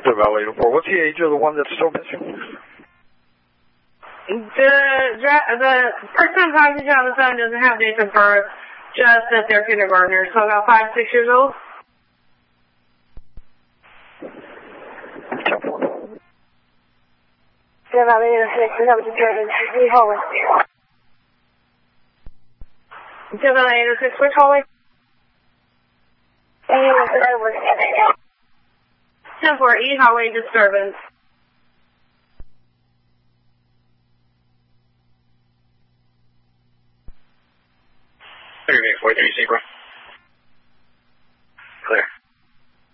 The Valley 4. What's the age of the one that's still missing? The person passing on the phone doesn't have dates of birth, just that they're kindergartners, so about 5, 6 years old. 10-4. The Valley 6, we have a disturbance. Which hallway? The Valley 6, which hallway? 10-4, E hallway disturbance. 43 Zebra. Clear.